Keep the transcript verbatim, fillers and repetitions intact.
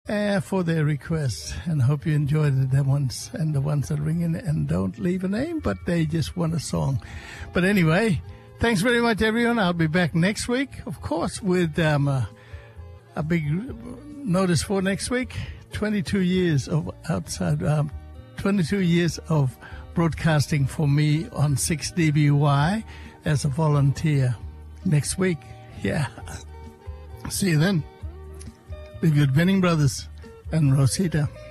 uh, for their requests, and hope you enjoyed the ones and the ones that ring in and don't leave a name, but they just want a song. But anyway, thanks very much, everyone. I'll be back next week, of course, with um, a, a big notice for next week. twenty-two years of outside, um, twenty-two years of broadcasting for me on six D B Y as a volunteer next week. Yeah. See you then. Live with Benning Brothers and Rosita.